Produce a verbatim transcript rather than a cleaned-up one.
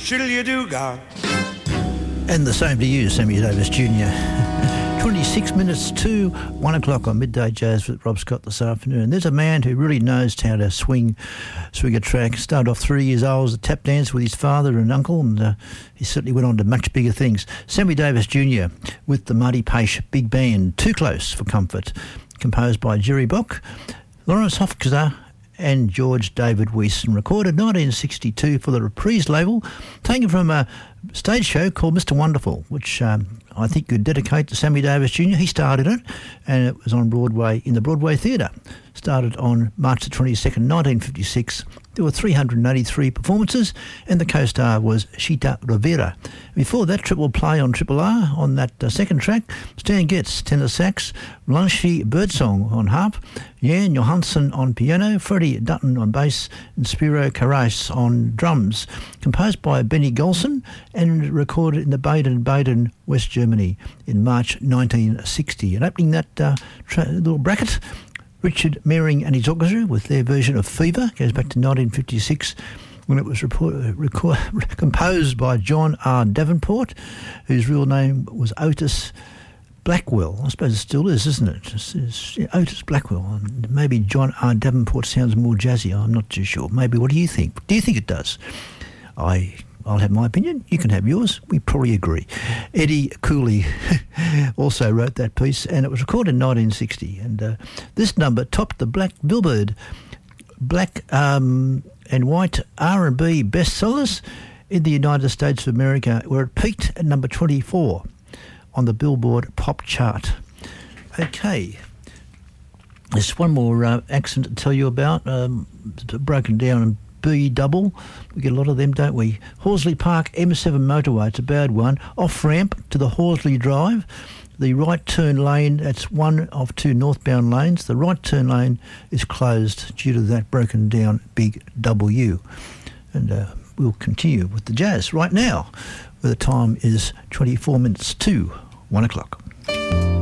Shilly-a-doo-ga. And the same to you, Sammy Davis Junior twenty-six minutes to one o'clock on Midday Jazz with Rob Scott this afternoon. There's a man who really knows how to swing swing a track. Started off three years old as a tap dancer with his father and uncle, and uh, he certainly went on to much bigger things. Sammy Davis Junior with the Marty Paish Big Band, Too Close for Comfort, composed by Jerry Bock, Lawrence Hofkes and George David Weiss, and recorded nineteen sixty-two for the Reprise label, taken from a stage show called Mister Wonderful, which um, I think you'd dedicate to Sammy Davis Junior He started it, and it was on Broadway in the Broadway Theatre. Started on March the twenty-second, nineteen fifty-six. There were three hundred eighty-three performances, and the co-star was Chita Rivera. Before that, triple play on Triple R on that uh, second track. Stan Getz, tenor sax, Blanche Birdsong on harp, Jan Johansson on piano, Freddie Dutton on bass, and Spiro Carras on drums. Composed by Benny Golson and recorded in the Baden-Baden, West Germany in March nineteen sixty. And opening that uh, tra- little bracket, Richard Mehring and his orchestra with their version of Fever, goes back to nineteen fifty-six, when it was report, record, composed by John R. Davenport, whose real name was Otis Blackwell. I suppose it still is, isn't it? It's, it's, yeah, Otis Blackwell. And maybe John R. Davenport sounds more jazzy. I'm not too sure. Maybe. What do you think? Do you think it does? I... I'll have my opinion. You can have yours. We probably agree. Eddie Cooley also wrote that piece, and it was recorded in nineteen sixty. And uh, this number topped the Black Billboard Black um, and White R and B bestsellers in the United States of America, where it peaked at number twenty-four on the Billboard Pop Chart. Okay. There's one more uh, accent to tell you about, um, broken down in B double. We get a lot of them, don't we? Horsley Park M seven motorway, it's a bad one. Off ramp to the Horsley Drive. The right turn lane, that's one of two northbound lanes. The right turn lane is closed due to that broken down big W. And uh, we'll continue with the jazz right now, where the time is twenty-four minutes to one o'clock.